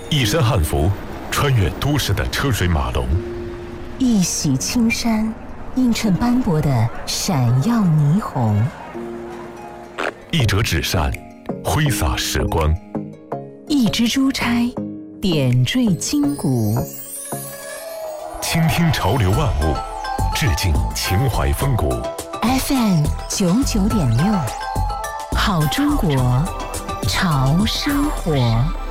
一身汉服，穿越都市的车水马龙； 一袭青衫，映衬斑驳的闪耀霓虹； 一折纸扇，挥洒时光； 一支珠钗，点缀今古。 倾听潮流万物，致敬情怀风骨。 FM 99.6，好中国，潮生活。